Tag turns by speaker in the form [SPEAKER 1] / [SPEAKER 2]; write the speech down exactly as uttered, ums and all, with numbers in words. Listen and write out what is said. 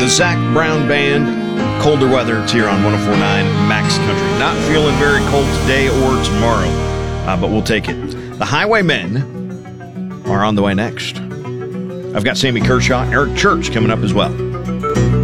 [SPEAKER 1] The Zach Brown Band, Colder Weather. It's here on one oh four point nine Max Country. Not feeling very cold today or tomorrow, uh, but we'll take it. The Highwaymen are on the way next. I've got Sammy Kershaw, Eric Church coming up as well.